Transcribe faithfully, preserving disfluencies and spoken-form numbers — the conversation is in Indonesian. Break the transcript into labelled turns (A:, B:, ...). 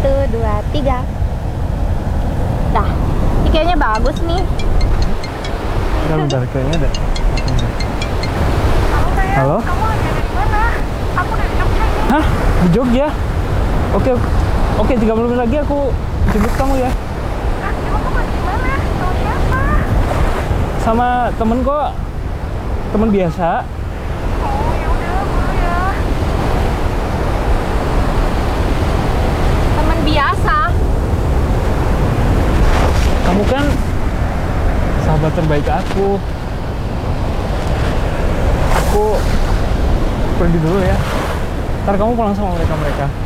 A: Satu, dua, tiga. Dah, ini kayaknya bagus nih.
B: Bentar, bentar, kayaknya ada.
A: Halo sayang,
B: Halo?
A: kamu ada di mana? Aku dari Jogja nih.
B: Hah? Di Jogja? Oke, oke, tiga puluh menit lagi aku jemput kamu ya.
A: Hah, emang kamu di mana? Sama siapa?
B: Sama temen kok. Temen biasa.
A: Oh, ya udah, boleh ya. Teman biasa.
B: Kamu kan sahabat terbaik aku. Aku pergi dulu ya. Ntar kamu pulang sama mereka-mereka.